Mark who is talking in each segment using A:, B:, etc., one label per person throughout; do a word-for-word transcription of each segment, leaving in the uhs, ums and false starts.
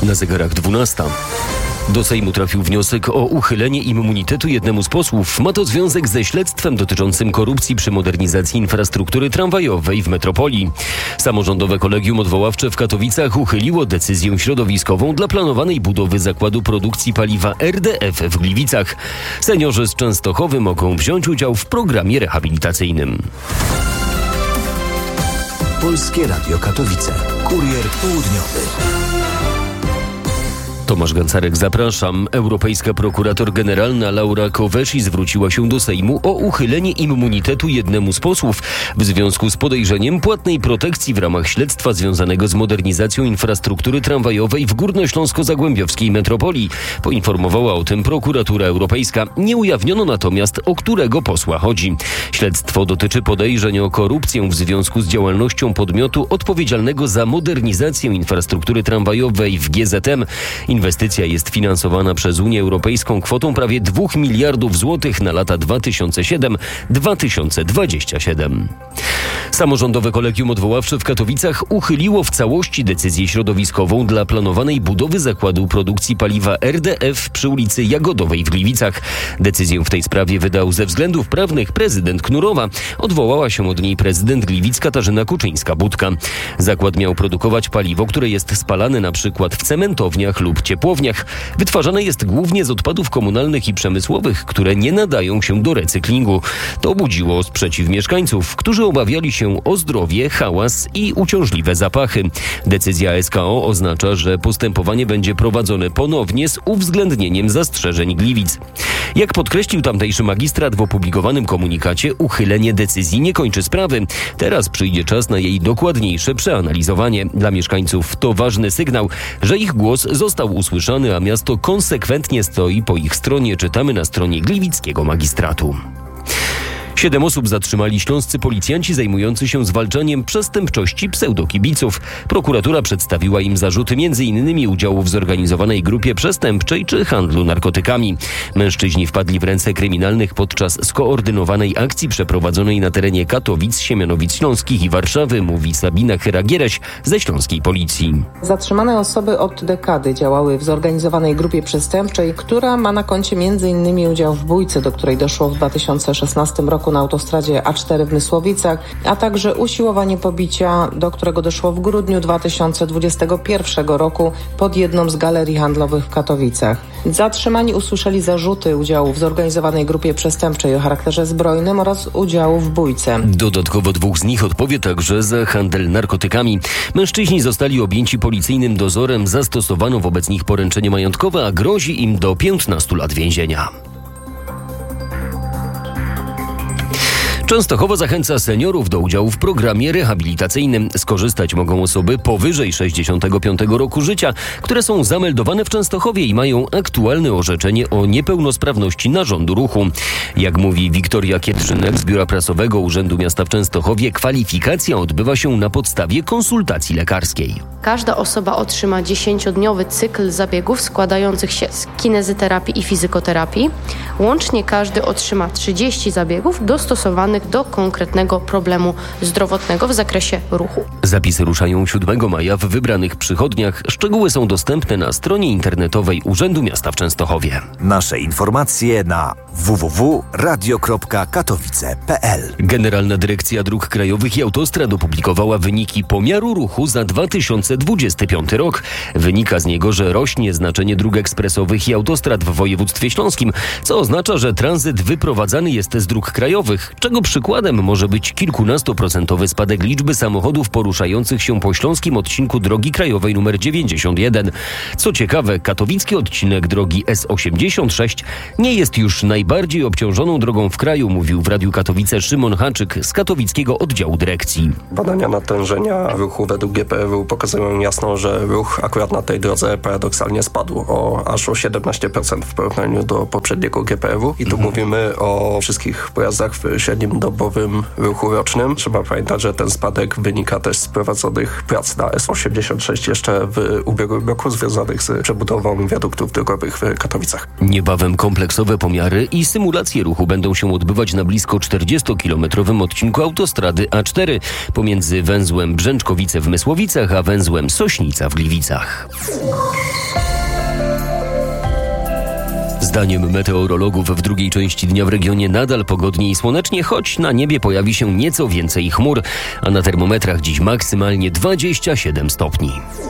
A: Na zegarach dwunasta. Do Sejmu trafił wniosek o uchylenie immunitetu jednemu z posłów. Ma to związek ze śledztwem dotyczącym korupcji przy modernizacji infrastruktury tramwajowej w metropolii. Samorządowe Kolegium Odwoławcze w Katowicach uchyliło decyzję środowiskową dla planowanej budowy zakładu produkcji paliwa R D F w Gliwicach. Seniorzy z Częstochowy mogą wziąć udział w programie rehabilitacyjnym.
B: Polskie Radio Katowice. Kurier południowy.
A: Tomasz Gancarek, zapraszam. Europejska prokurator generalna Laura Kövesi zwróciła się do Sejmu o uchylenie immunitetu jednemu z posłów w związku z podejrzeniem płatnej protekcji w ramach śledztwa związanego z modernizacją infrastruktury tramwajowej w górnośląsko-zagłębiowskiej metropolii. Poinformowała o tym prokuratura europejska. Nie ujawniono natomiast, o którego posła chodzi. Śledztwo dotyczy podejrzeń o korupcję w związku z działalnością podmiotu odpowiedzialnego za modernizację infrastruktury tramwajowej w G Z M. Inwestycja jest finansowana przez Unię Europejską kwotą prawie dwóch miliardów złotych na lata dwa tysiące siódmy do dwa tysiące dwudziestego siódmego. Samorządowe Kolegium Odwoławcze w Katowicach uchyliło w całości decyzję środowiskową dla planowanej budowy zakładu produkcji paliwa R D F przy ulicy Jagodowej w Gliwicach. Decyzję w tej sprawie wydał ze względów prawnych prezydent Knurowa. Odwołała się od niej prezydent Gliwic Katarzyna Kuczyńska-Budka. Zakład miał produkować paliwo, które jest spalane na przykład w cementowniach lub ciepłowniach. Wytwarzane jest głównie z odpadów komunalnych i przemysłowych, które nie nadają się do recyklingu. To budziło sprzeciw mieszkańców, którzy obawiali się o zdrowie, hałas i uciążliwe zapachy. Decyzja S K O oznacza, że postępowanie będzie prowadzone ponownie z uwzględnieniem zastrzeżeń Gliwic. Jak podkreślił tamtejszy magistrat w opublikowanym komunikacie, uchylenie decyzji nie kończy sprawy. Teraz przyjdzie czas na jej dokładniejsze przeanalizowanie. Dla mieszkańców to ważny sygnał, że ich głos został usłyszany, a miasto konsekwentnie stoi po ich stronie, czytamy na stronie gliwickiego magistratu. Siedem osób zatrzymali śląscy policjanci zajmujący się zwalczaniem przestępczości pseudokibiców. Prokuratura przedstawiła im zarzuty m in udziału w zorganizowanej grupie przestępczej czy handlu narkotykami. Mężczyźni wpadli w ręce kryminalnych podczas skoordynowanej akcji przeprowadzonej na terenie Katowic, Siemianowic Śląskich i Warszawy, mówi Sabina Chyra-Giereś ze śląskiej policji.
C: Zatrzymane osoby od dekady działały w zorganizowanej grupie przestępczej, która ma na koncie m in udział w bójce, do której doszło w dwa tysiące szesnastym roku na autostradzie A cztery w Mysłowicach, a także usiłowanie pobicia, do którego doszło w grudniu dwa tysiące dwudziestego pierwszego roku pod jedną z galerii handlowych w Katowicach. Zatrzymani usłyszeli zarzuty udziału w zorganizowanej grupie przestępczej o charakterze zbrojnym oraz udziału w bójce.
A: Dodatkowo dwóch z nich odpowie także za handel narkotykami. Mężczyźni zostali objęci policyjnym dozorem, zastosowano wobec nich poręczenie majątkowe, a grozi im do piętnastu lat więzienia. Częstochowa zachęca seniorów do udziału w programie rehabilitacyjnym. Skorzystać mogą osoby powyżej sześćdziesiątego piątego roku życia, które są zameldowane w Częstochowie i mają aktualne orzeczenie o niepełnosprawności narządu ruchu. Jak mówi Wiktoria Kietrzynek z Biura Prasowego Urzędu Miasta w Częstochowie, kwalifikacja odbywa się na podstawie konsultacji lekarskiej.
D: Każda osoba otrzyma dziesięciodniowy cykl zabiegów składających się z kinezyterapii i fizykoterapii. Łącznie każdy otrzyma trzydzieści zabiegów dostosowanych do konkretnego problemu zdrowotnego w zakresie ruchu.
A: Zapisy ruszają siódmego maja w wybranych przychodniach. Szczegóły są dostępne na stronie internetowej Urzędu Miasta w Częstochowie.
B: Nasze informacje na w w w kropka radio kropka katowice kropka p l.
A: Generalna Dyrekcja Dróg Krajowych i Autostrad opublikowała wyniki pomiaru ruchu za dwa tysiące dwudziesty piąty rok. Wynika z niego, że rośnie znaczenie dróg ekspresowych i autostrad w województwie śląskim, co oznacza, że tranzyt wyprowadzany jest z dróg krajowych, czego przykładem może być kilkunastoprocentowy spadek liczby samochodów poruszających się po śląskim odcinku drogi krajowej nr dziewięćdziesiąt jeden. Co ciekawe, katowicki odcinek drogi S osiemdziesiąt sześć nie jest już najbardziej obciążoną drogą w kraju, mówił w Radiu Katowice Szymon Haczyk z katowickiego oddziału dyrekcji.
E: Badania natężenia ruchu według G P R U pokazują jasno, że ruch akurat na tej drodze paradoksalnie spadł o aż o siedemnaście procent w porównaniu do poprzedniego G P R U. I tu mhm. mówimy o wszystkich pojazdach w średnim dobowym ruchu rocznym. Trzeba pamiętać, że ten spadek wynika też z prowadzonych prac na S osiemdziesiąt sześć jeszcze w ubiegłym roku związanych z przebudową wiaduktów drogowych w Katowicach.
A: Niebawem kompleksowe pomiary i symulacje ruchu będą się odbywać na blisko czterdziestokilometrowym odcinku autostrady A cztery pomiędzy węzłem Brzęczkowice w Mysłowicach a węzłem Sośnica w Gliwicach. Zdaniem meteorologów w drugiej części dnia w regionie nadal pogodnie i słonecznie, choć na niebie pojawi się nieco więcej chmur, a na termometrach dziś maksymalnie dwadzieścia siedem stopni.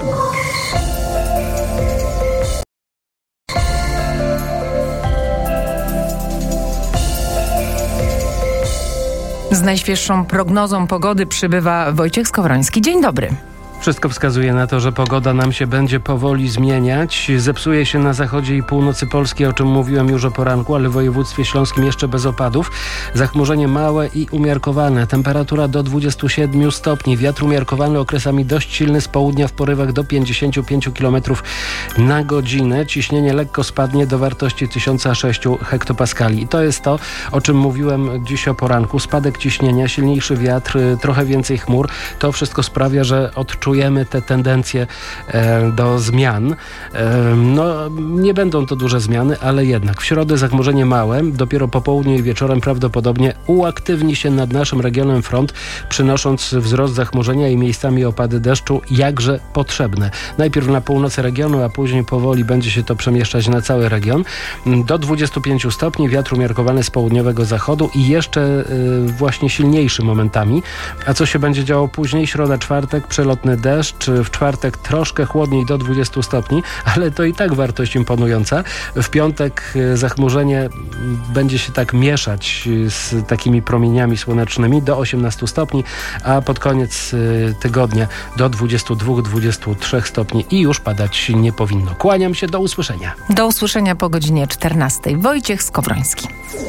F: Z najświeższą prognozą pogody przybywa Wojciech Skowroński. Dzień dobry.
G: Wszystko wskazuje na to, że pogoda nam się będzie powoli zmieniać. Zepsuje się na zachodzie i północy Polski, o czym mówiłem już o poranku, ale w województwie śląskim jeszcze bez opadów. Zachmurzenie małe i umiarkowane. Temperatura do dwudziestu siedmiu stopni. Wiatr umiarkowany, okresami dość silny z południa w porywach do pięćdziesięciu pięciu kilometrów na godzinę. Ciśnienie lekko spadnie do wartości tysiąc sześć hektopaskali. I to jest to, o czym mówiłem dziś o poranku. Spadek ciśnienia, silniejszy wiatr, trochę więcej chmur. To wszystko sprawia, że odczujemy Czujemy te tendencje e, do zmian. E, no, nie będą to duże zmiany, ale jednak w środę zachmurzenie małe. Dopiero po południu i wieczorem prawdopodobnie uaktywni się nad naszym regionem front, przynosząc wzrost zachmurzenia i miejscami opady deszczu, jakże potrzebne. Najpierw na północy regionu, a później powoli będzie się to przemieszczać na cały region. Do dwudziestu pięciu stopni, wiatr umiarkowany z południowego zachodu i jeszcze e, właśnie silniejszy momentami. A co się będzie działo później? Środa, czwartek, przelotny deszcz, w czwartek troszkę chłodniej do dwudziestu stopni, ale to i tak wartość imponująca. W piątek zachmurzenie będzie się tak mieszać z takimi promieniami słonecznymi do osiemnastu stopni, a pod koniec tygodnia do dwudziestu dwóch do dwudziestu trzech stopni i już padać nie powinno. Kłaniam się, do usłyszenia.
F: Do usłyszenia po godzinie czternastej. Wojciech Skowroński.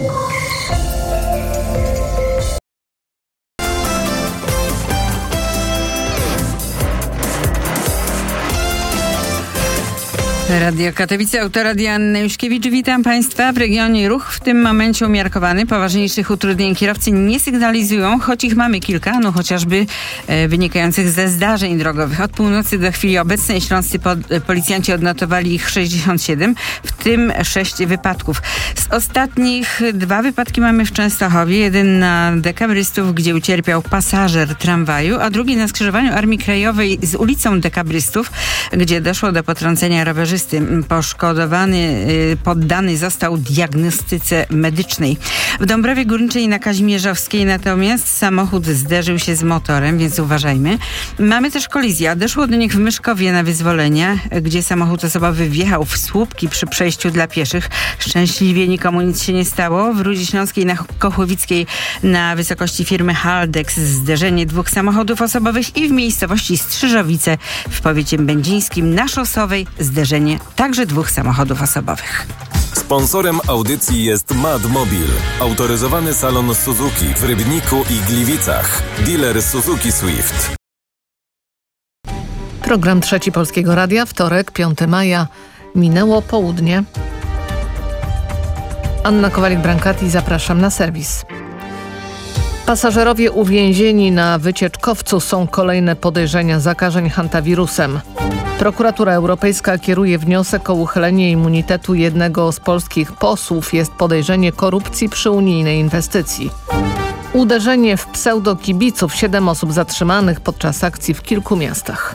H: Radio Katowice, autoradia Anna Juszkiewicz. Witam Państwa. W regionie ruch w tym momencie umiarkowany. Poważniejszych utrudnień kierowcy nie sygnalizują, choć ich mamy kilka, no chociażby e, wynikających ze zdarzeń drogowych. Od północy do chwili obecnej śląscy pod, policjanci odnotowali ich sześćdziesiąt siedem, w tym sześć wypadków. Z ostatnich dwa wypadki mamy w Częstochowie. Jeden na dekabrystów, gdzie ucierpiał pasażer tramwaju, a drugi na skrzyżowaniu Armii Krajowej z ulicą Dekabrystów, gdzie doszło do potrącenia rowerzysty. Poszkodowany poddany został diagnostyce medycznej. W Dąbrowie Górniczej na Kazimierzowskiej natomiast samochód zderzył się z motorem, więc uważajmy. Mamy też kolizję. Doszło do nich w Myszkowie na Wyzwolenia, gdzie samochód osobowy wjechał w słupki przy przejściu dla pieszych. Szczęśliwie nikomu nic się nie stało. W Rudzie Śląskiej na Kochłowickiej na wysokości firmy Haldex zderzenie dwóch samochodów osobowych i w miejscowości Strzyżowice w powiecie będzińskim na Szosowej zderzenie także dwóch samochodów osobowych.
I: Sponsorem audycji jest Madmobil, autoryzowany salon Suzuki w Rybniku i Gliwicach. Dealer Suzuki Swift.
J: Program Trzeci Polskiego Radia, wtorek, piątego maja. Minęło południe. Anna Kowalik-Brankati, zapraszam na serwis. Pasażerowie uwięzieni na wycieczkowcu, są kolejne podejrzenia zakażeń hantawirusem. Prokuratura Europejska kieruje wniosek o uchylenie immunitetu jednego z polskich posłów. Jest podejrzenie korupcji przy unijnej inwestycji. Uderzenie w pseudokibiców. Siedem osób zatrzymanych podczas akcji w kilku miastach.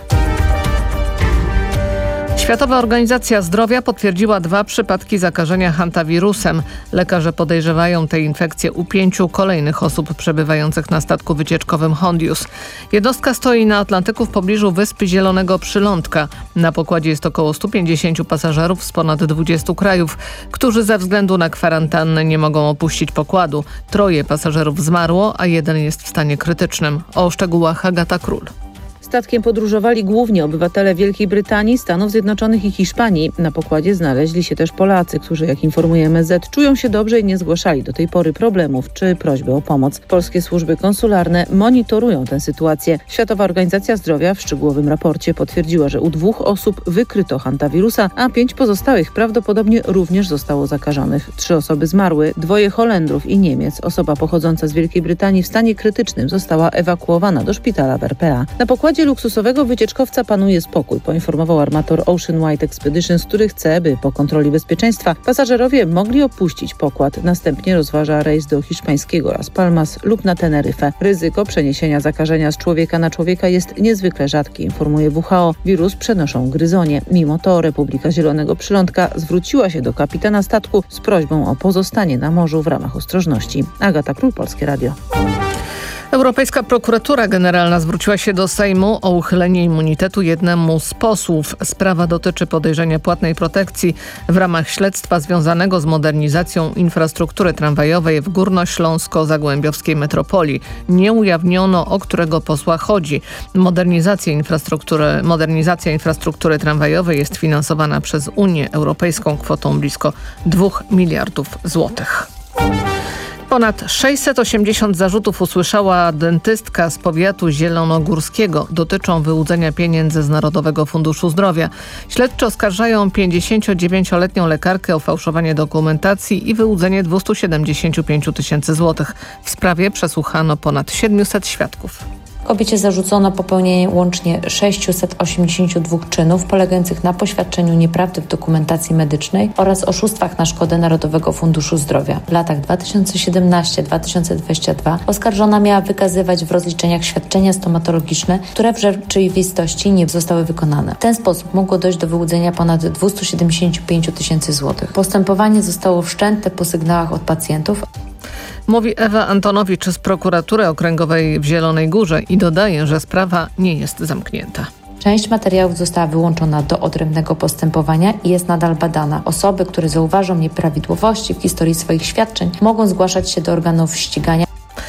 J: Światowa Organizacja Zdrowia potwierdziła dwa przypadki zakażenia hantawirusem. Lekarze podejrzewają tę infekcję u pięciu kolejnych osób przebywających na statku wycieczkowym Hondius. Jednostka stoi na Atlantyku w pobliżu Wyspy Zielonego Przylądka. Na pokładzie jest około stu pięćdziesięciu pasażerów z ponad dwudziestu krajów, którzy ze względu na kwarantannę nie mogą opuścić pokładu. Troje pasażerów zmarło, a jeden jest w stanie krytycznym. O szczegółach Agata Król.
C: Statkiem podróżowali głównie obywatele Wielkiej Brytanii, Stanów Zjednoczonych i Hiszpanii. Na pokładzie znaleźli się też Polacy, którzy, jak informuje M S Z, czują się dobrze i nie zgłaszali do tej pory problemów czy prośby o pomoc. Polskie służby konsularne monitorują tę sytuację. Światowa Organizacja Zdrowia w szczegółowym raporcie potwierdziła, że u dwóch osób wykryto hantawirusa, a pięć pozostałych prawdopodobnie również zostało zakażonych. Trzy osoby zmarły, dwoje Holendrów i Niemiec. Osoba pochodząca z Wielkiej Brytanii w stanie krytycznym została ewakuowana do szpitala w R P A. Na pokładzie
K: pokładzie luksusowego wycieczkowca panuje spokój, poinformował armator Ocean Wide Expeditions, który chce, by po kontroli bezpieczeństwa pasażerowie mogli opuścić pokład. Następnie rozważa rejs do hiszpańskiego Las Palmas lub na Teneryfę. Ryzyko przeniesienia zakażenia z człowieka na człowieka jest niezwykle rzadkie, informuje W H O. Wirus przenoszą gryzonie. Mimo to Republika Zielonego Przylądka zwróciła się do kapitana statku z prośbą o pozostanie na morzu w ramach ostrożności. Agata Król, Polskie Radio.
J: Europejska Prokuratura Generalna zwróciła się do Sejmu o uchylenie immunitetu jednemu z posłów. Sprawa dotyczy podejrzenia płatnej protekcji w ramach śledztwa związanego z modernizacją infrastruktury tramwajowej w górnośląsko-zagłębiowskiej metropolii. Nie ujawniono, o którego posła chodzi. Modernizacja infrastruktury, modernizacja infrastruktury tramwajowej jest finansowana przez Unię Europejską kwotą blisko dwóch miliardów złotych. Ponad sześćset osiemdziesiąt zarzutów usłyszała dentystka z powiatu zielonogórskiego. Dotyczą wyłudzenia pieniędzy z Narodowego Funduszu Zdrowia. Śledczy oskarżają pięćdziesięciodziewięcioletnią lekarkę o fałszowanie dokumentacji i wyłudzenie dwieście siedemdziesiąt pięć tysięcy złotych. W sprawie przesłuchano ponad siedmiuset świadków.
L: Kobiecie zarzucono popełnienie łącznie sześciuset osiemdziesięciu dwóch czynów polegających na poświadczeniu nieprawdy w dokumentacji medycznej oraz oszustwach na szkodę Narodowego Funduszu Zdrowia. W latach dwa tysiące siedemnastym do dwa tysiące dwudziestego drugiego oskarżona miała wykazywać w rozliczeniach świadczenia stomatologiczne, które w rzeczywistości nie zostały wykonane. W ten sposób mogło dojść do wyłudzenia ponad dwieście siedemdziesiąt pięć tysięcy złotych. Postępowanie zostało wszczęte po sygnałach od pacjentów.
J: Mówi Ewa Antonowicz z Prokuratury Okręgowej w Zielonej Górze i dodaje, że sprawa nie jest zamknięta.
L: Część materiałów została wyłączona do odrębnego postępowania i jest nadal badana. Osoby, które zauważą nieprawidłowości w historii swoich świadczeń, mogą zgłaszać się do organów ścigania.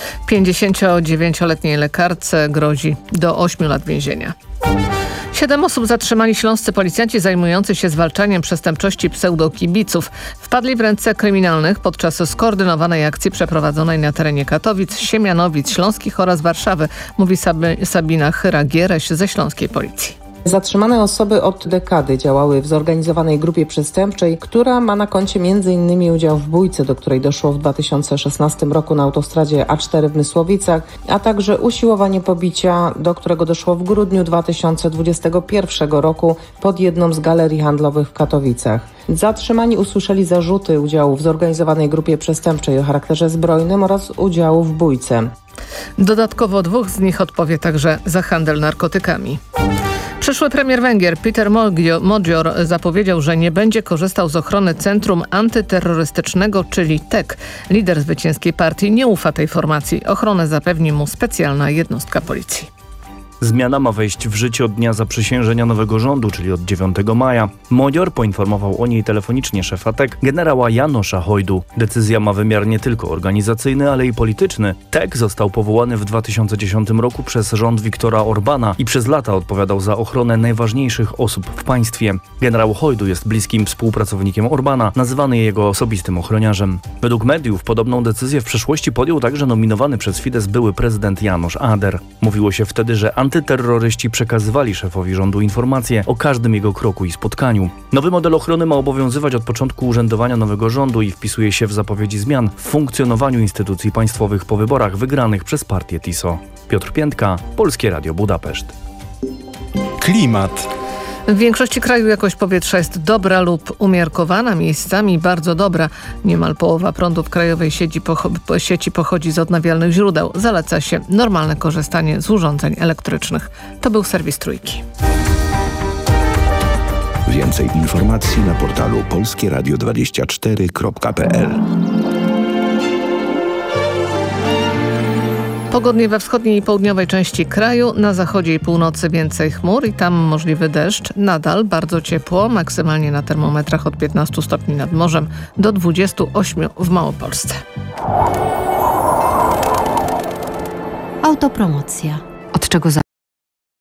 J: pięćdziesięciodziewięcioletniej lekarce grozi do ośmiu lat więzienia. Siedem osób zatrzymali śląscy policjanci zajmujący się zwalczaniem przestępczości pseudokibiców. Wpadli w ręce kryminalnych podczas skoordynowanej akcji przeprowadzonej na terenie Katowic, Siemianowic Śląskich oraz Warszawy, mówi Sab- Sabina Chyra-Giereś ze Śląskiej Policji.
C: Zatrzymane osoby od dekady działały w zorganizowanej grupie przestępczej, która ma na koncie między innymi udział w bójce, do której doszło w dwa tysiące szesnastym roku na autostradzie A cztery w Mysłowicach, a także usiłowanie pobicia, do którego doszło w grudniu dwa tysiące dwudziestego pierwszego roku pod jedną z galerii handlowych w Katowicach. Zatrzymani usłyszeli zarzuty udziału w zorganizowanej grupie przestępczej o charakterze zbrojnym oraz udziału w bójce.
J: Dodatkowo dwóch z nich odpowie także za handel narkotykami. Przyszły premier Węgier Peter Magyar zapowiedział, że nie będzie korzystał z ochrony Centrum Antyterrorystycznego, czyli T E K. Lider zwycięskiej partii nie ufa tej formacji. Ochronę zapewni mu specjalna jednostka policji.
M: Zmiana ma wejść w życie od dnia zaprzysiężenia nowego rządu, czyli od dziewiątego maja. Magyar poinformował o niej telefonicznie szefa T E K, generała Jánosza Hojdu. Decyzja ma wymiar nie tylko organizacyjny, ale i polityczny. T E K został powołany w dwa tysiące dziesiątym roku przez rząd Viktora Orbána i przez lata odpowiadał za ochronę najważniejszych osób w państwie. Generał Hojdu jest bliskim współpracownikiem Orbána, nazywany jego osobistym ochroniarzem. Według mediów podobną decyzję w przeszłości podjął także nominowany przez Fidesz były prezydent János Áder. Mówiło się wtedy, że antyterroryści przekazywali szefowi rządu informacje o każdym jego kroku i spotkaniu. Nowy model ochrony ma obowiązywać od początku urzędowania nowego rządu i wpisuje się w zapowiedzi zmian w funkcjonowaniu instytucji państwowych po wyborach wygranych przez partię T I S O. Piotr Piętka, Polskie Radio Budapeszt.
N: Klimat.
J: W większości kraju jakość powietrza jest dobra lub umiarkowana, miejscami bardzo dobra. Niemal połowa prądu w krajowej sieci, pocho- sieci pochodzi z odnawialnych źródeł. Zaleca się normalne korzystanie z urządzeń elektrycznych. To był serwis Trójki.
N: Więcej informacji na portalu polskie radio dwadzieścia cztery kropka p l.
J: Pogodnie we wschodniej i południowej części kraju, na zachodzie i północy więcej chmur i tam możliwy deszcz. Nadal bardzo ciepło, maksymalnie na termometrach od piętnastu stopni nad morzem do dwudziestu ośmiu w Małopolsce.
O: Autopromocja.
F: Od czego za